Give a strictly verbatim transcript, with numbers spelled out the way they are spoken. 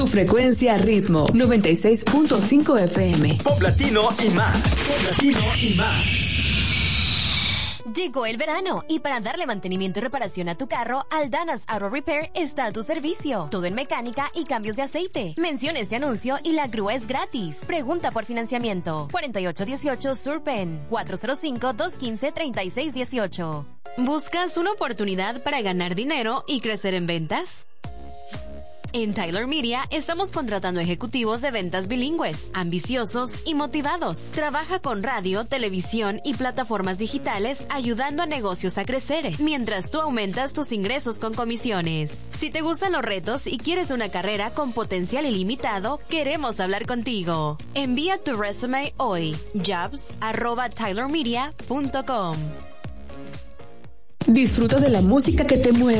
Tu frecuencia ritmo noventa y seis punto cinco F M. Pop latino y más. Pop latino y más. Llegó el verano y para darle mantenimiento y reparación a tu carro, Aldanas Auto Repair está a tu servicio. Todo en mecánica y cambios de aceite. Menciona este anuncio y la grúa es gratis. Pregunta por financiamiento. cuarenta y ocho dieciocho Sur Penn, cuatro cero cinco, dos uno cinco, tres seis uno ocho. ¿Buscas una oportunidad para ganar dinero y crecer en ventas? En Tyler Media estamos contratando ejecutivos de ventas bilingües, ambiciosos y motivados. Trabaja con radio, televisión y plataformas digitales ayudando a negocios a crecer, mientras tú aumentas tus ingresos con comisiones. Si te gustan los retos y quieres una carrera con potencial ilimitado, queremos hablar contigo. Envía tu resume hoy. jobs arroba tyler media punto com. Disfruta de la música que te mueve.